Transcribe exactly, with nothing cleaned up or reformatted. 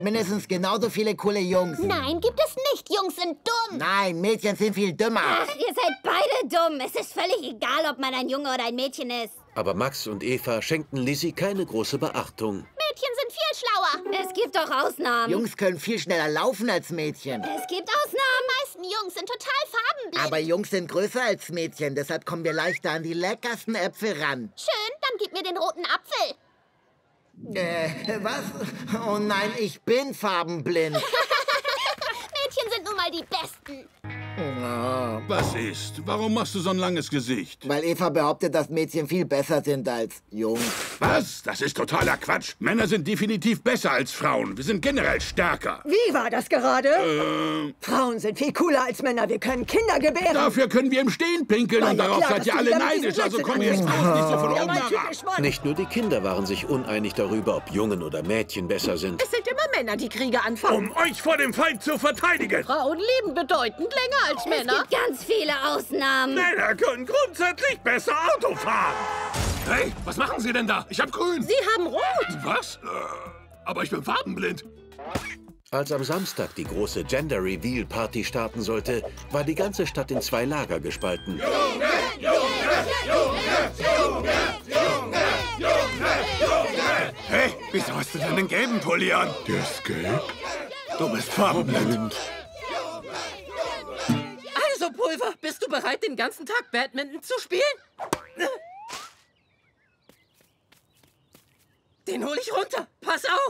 Mindestens genauso viele coole Jungs. Nein, gibt es nicht. Jungs sind dumm. Nein, Mädchen sind viel dümmer. Ach, ihr seid beide dumm. Es ist völlig egal, ob man ein Junge oder ein Mädchen ist. Aber Max und Eva schenkten Lizzie keine große Beachtung. Mädchen sind viel schlauer. Es gibt doch Ausnahmen. Jungs können viel schneller laufen als Mädchen. Es gibt Ausnahmen. Die meisten Jungs sind total farbenblind. Aber Jungs sind größer als Mädchen, deshalb kommen wir leichter an die leckersten Äpfel ran. Schön, dann gib mir den roten Apfel. Äh, was? Oh nein, ich bin farbenblind. Mädchen sind nun mal die Besten. Oh. Was ist? Warum machst du so ein langes Gesicht? Weil Eva behauptet, dass Mädchen viel besser sind als Jungs. Was? Das ist totaler Quatsch. Männer sind definitiv besser als Frauen. Wir sind generell stärker. Wie war das gerade? Äh, Frauen sind viel cooler als Männer. Wir können Kinder gebären. dafür können wir im Stehen pinkeln War und ja darauf klar, seid dass ihr du alle wieder mit neidisch. diesem Also komm Blödsinn jetzt raus, nicht so von Ja, oben mein herab. typisch Mann. Nicht nur die Kinder waren sich uneinig darüber, ob Jungen oder Mädchen besser sind. Es sind immer Männer, die Kriege anfangen. Um euch vor dem Feind zu verteidigen. Frauen leben bedeutend länger als Es Männer. gibt ganz viele Ausnahmen. Männer können grundsätzlich besser Auto fahren. Hey, was machen Sie denn da? Ich hab grün. Sie haben rot. Was? Äh, aber ich bin farbenblind. Als am Samstag die große Gender Reveal Party starten sollte, war die ganze Stadt in zwei Lager gespalten. Junge, Junge, Junge, Junge, Junge, Junge, Junge. Hey, wieso hast du denn den gelben Pulli an? Der ist gelb. Du bist farbenblind. Also, Pulver, bist du bereit, den ganzen Tag Badminton zu spielen? Den hol ich runter. Pass auf.